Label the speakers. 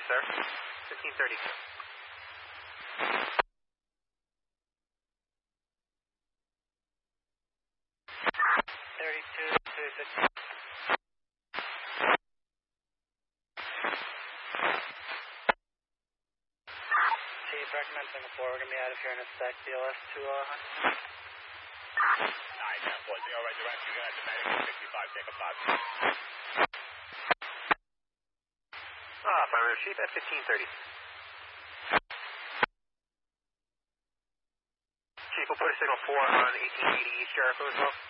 Speaker 1: sir. 1530. 32 to 15. Chief, recommend Singapore. We're going to be out of here in a sec. DLS to 100.
Speaker 2: 9-10-40, right direction, you got the medic 65, take a 5.
Speaker 1: Fire Chief at 1530. Chief, we'll put a signal 4 on 1880 East Jericho as well.